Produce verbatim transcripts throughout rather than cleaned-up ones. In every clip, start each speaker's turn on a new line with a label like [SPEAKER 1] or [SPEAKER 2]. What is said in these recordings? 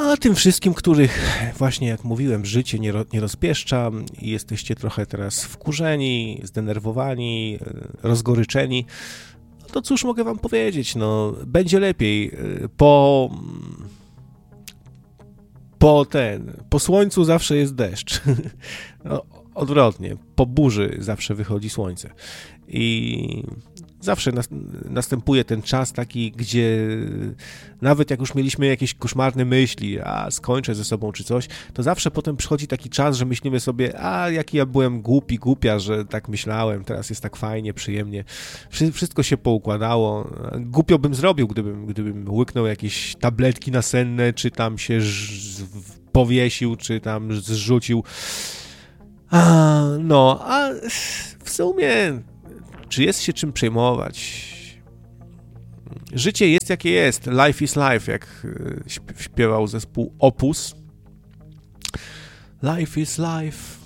[SPEAKER 1] A tym wszystkim, których właśnie, jak mówiłem, życie nie, ro, nie rozpieszcza i jesteście trochę teraz wkurzeni, zdenerwowani, rozgoryczeni, to cóż mogę wam powiedzieć, no, będzie lepiej. Po, po ten, po słońcu zawsze jest deszcz. No, odwrotnie, po burzy zawsze wychodzi słońce. I zawsze nas, następuje ten czas taki, gdzie nawet jak już mieliśmy jakieś koszmarne myśli, a skończę ze sobą czy coś, to zawsze potem przychodzi taki czas, że myślimy sobie, a jaki ja byłem głupi, głupia, że tak myślałem, teraz jest tak fajnie, przyjemnie, wszystko się poukładało. Głupio bym zrobił, gdybym, gdybym łyknął jakieś tabletki nasenne, czy tam się ż- powiesił, czy tam zrzucił. A, no, a w sumie czy jest się czym przejmować? Życie jest jakie jest. Life is life, jak śpiewał zespół Opus. Life is life.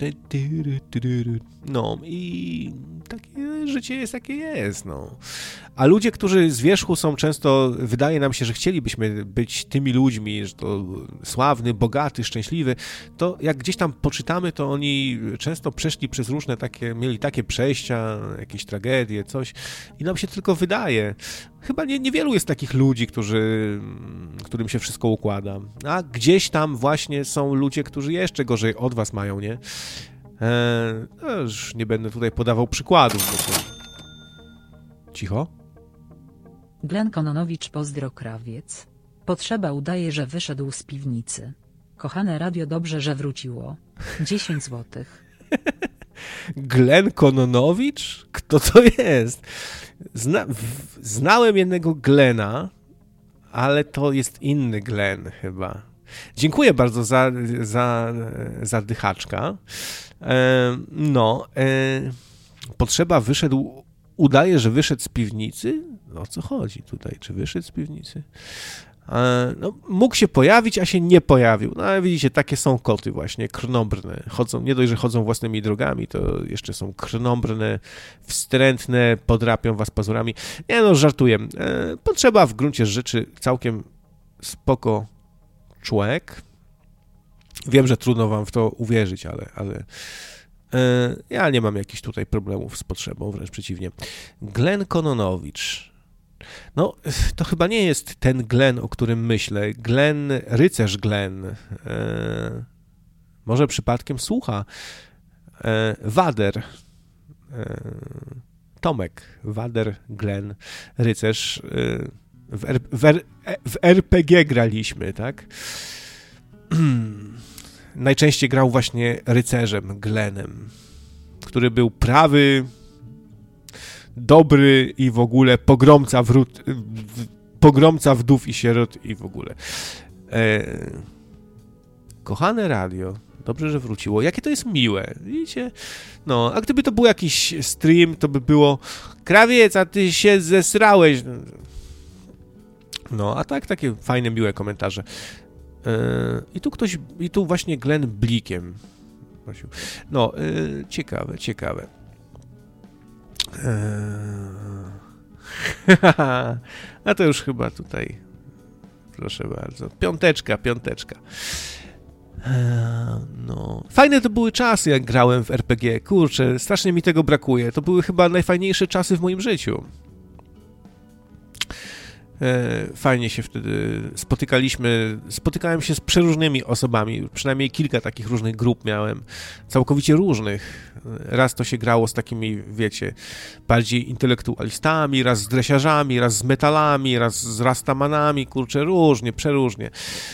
[SPEAKER 1] No i takie życie jest jakie jest, no. A ludzie, którzy z wierzchu są często, wydaje nam się, że chcielibyśmy być tymi ludźmi, że to sławny, bogaty, szczęśliwy, to jak gdzieś tam poczytamy, to oni często przeszli przez różne takie, mieli takie przejścia, jakieś tragedie, coś i nam się tylko wydaje. Chyba nie, niewielu jest takich ludzi, którzy, którym się wszystko układa. A gdzieś tam właśnie są ludzie, którzy jeszcze gorzej od was mają, nie? Eee, no już nie będę tutaj podawał przykładów. Bo to... Cicho?
[SPEAKER 2] Glenn Kononowicz, pozdro krawiec. Potrzeba udaje, że wyszedł z piwnicy. Kochane radio, dobrze, że wróciło. dziesięć złotych.
[SPEAKER 1] Glenn Kononowicz? Kto to jest? Zna... Znałem jednego Glena, ale to jest inny Glenn chyba. Dziękuję bardzo za, za, za dychaczka. E, no, e, potrzeba wyszedł, udaje, że wyszedł z piwnicy? No, o co chodzi tutaj? Czy wyszedł z piwnicy? E, no, mógł się pojawić, a się nie pojawił. No, ale widzicie, takie są koty właśnie, krnąbrne. Chodzą, nie dość, że chodzą własnymi drogami, to jeszcze są krnąbrne, wstrętne, podrapią was pazurami. Nie no, żartuję. E, potrzeba w gruncie rzeczy całkiem spoko człowiek. Wiem, że trudno wam w to uwierzyć, ale, ale e, ja nie mam jakichś tutaj problemów z potrzebą, wręcz przeciwnie. Glenn Kononowicz. No, to chyba nie jest ten Glenn, o którym myślę. Glenn, rycerz Glenn. E, może przypadkiem słucha. E, Wader. E, Tomek. Wader, Glenn, rycerz. E, w, R, w, R, w er pe gie graliśmy, tak? Najczęściej grał właśnie rycerzem, Glennem, który był prawy, dobry i w ogóle pogromca, wrót, pogromca wdów i sierot i w ogóle. E, kochane radio, dobrze, że wróciło. Jakie to jest miłe, widzicie? No, a gdyby to był jakiś stream, to by było krawiec, a ty się zesrałeś. No, a tak, takie fajne, miłe komentarze. I tu ktoś, i tu właśnie Glenn blikiem. No, yy, ciekawe, ciekawe. Yy. A to już chyba tutaj, proszę bardzo, piąteczka, piąteczka. Yy, no. Fajne to były czasy, jak grałem w er pe gie. Kurczę, strasznie mi tego brakuje. To były chyba najfajniejsze czasy w moim życiu. Fajnie się wtedy spotykaliśmy, spotykałem się z przeróżnymi osobami, przynajmniej kilka takich różnych grup miałem, całkowicie różnych. Raz to się grało z takimi, wiecie, bardziej intelektualistami, raz z dresiarzami, raz z metalami, raz z rastamanami, kurczę, różnie, przeróżnie.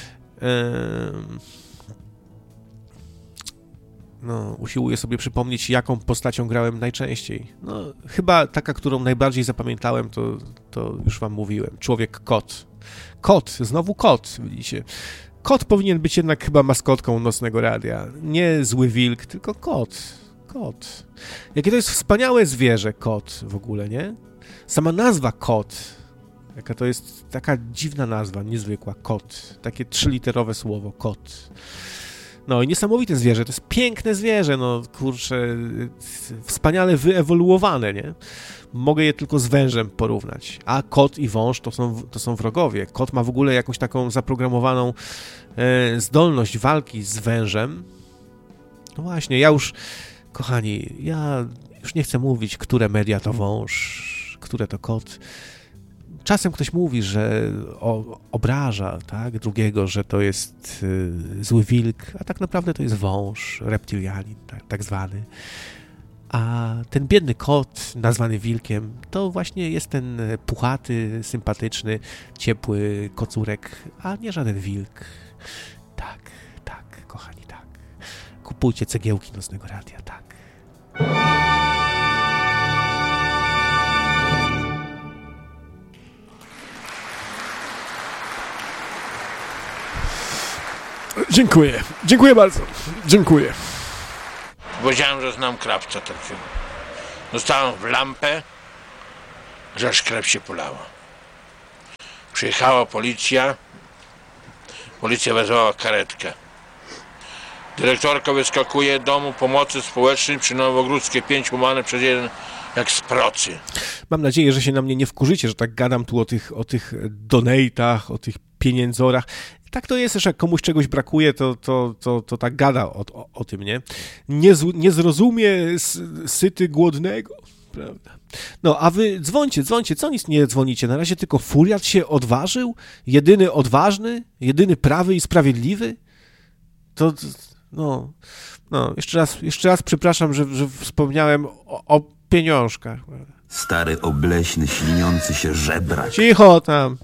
[SPEAKER 1] No, usiłuję sobie przypomnieć, jaką postacią grałem najczęściej. No, chyba taka, którą najbardziej zapamiętałem, to, to już wam mówiłem. Człowiek-kot. Kot, znowu kot, widzicie. Kot powinien być jednak chyba maskotką Nocnego Radia. Nie zły wilk, tylko kot. Kot. Jakie to jest wspaniałe zwierzę, kot w ogóle, nie? Sama nazwa kot. Jaka to jest taka dziwna nazwa, niezwykła. Kot. Takie trzyliterowe słowo, kot. No i niesamowite zwierzę, to jest piękne zwierzę, no kurczę, wspaniale wyewoluowane, nie? Mogę je tylko z wężem porównać, a kot i wąż to są, to są wrogowie. Kot ma w ogóle jakąś taką zaprogramowaną e, zdolność walki z wężem. No właśnie, ja już, kochani, ja już nie chcę mówić, które media to wąż, które to kot. Czasem ktoś mówi, że o, obraża, tak, drugiego, że to jest y, zły wilk, a tak naprawdę to jest wąż, reptilianin, tak, tak zwany. A ten biedny kot, nazwany wilkiem, to właśnie jest ten puchaty, sympatyczny, ciepły kocurek, a nie żaden wilk. Tak, tak, kochani, tak. Kupujcie cegiełki Nocnego Radia, tak. Dziękuję. Dziękuję bardzo. Dziękuję.
[SPEAKER 3] Powiedziałem, że znam krawca takiego. Dostałem w lampę, że aż krew się polała. Przyjechała policja. Policja wezwała karetkę. Dyrektorka wyskakuje z domu pomocy społecznej przy Nowogródzkiej pięć łamane przez jeden jak z procy.
[SPEAKER 1] Mam nadzieję, że się na mnie nie wkurzycie, że tak gadam tu o tych, o tych donatach, o tych pieniędzorach. Tak to jest, że jak komuś czegoś brakuje, to, to, to, to tak gada o, o, o tym, nie? Nie, z, nie zrozumie syty głodnego, prawda? No, a wy dzwońcie, dzwońcie, co nic nie dzwonicie? Na razie tylko furiat się odważył? Jedyny odważny? Jedyny prawy i sprawiedliwy? To, no, no, jeszcze raz, jeszcze raz przepraszam, że, że wspomniałem o, o pieniążkach.
[SPEAKER 4] Stary, obleśny, śliniący się żebrak.
[SPEAKER 1] Cicho tam.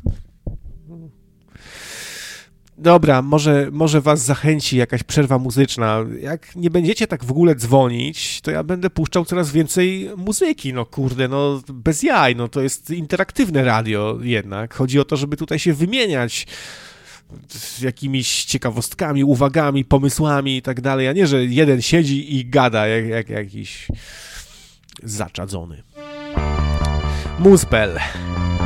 [SPEAKER 1] Dobra, może, może was zachęci jakaś przerwa muzyczna. Jak nie będziecie tak w ogóle dzwonić, to ja będę puszczał coraz więcej muzyki. No kurde, no bez jaj, no to jest interaktywne radio jednak. Chodzi o to, żeby tutaj się wymieniać jakimiś ciekawostkami, uwagami, pomysłami i tak dalej, a nie, że jeden siedzi i gada jak, jak jakiś zaczadzony. Muzpel.